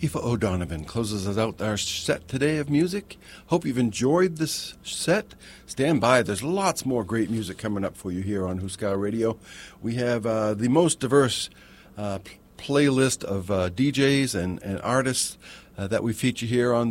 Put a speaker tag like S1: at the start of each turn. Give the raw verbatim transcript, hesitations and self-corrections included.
S1: Aoife O'Donovan closes us out our set today of music. Hope you've enjoyed this set. Stand by. There's lots more great music coming up for you here on Huska Radio. We have uh, the most diverse uh, playlist of uh, D Js and, and artists uh, that we feature here on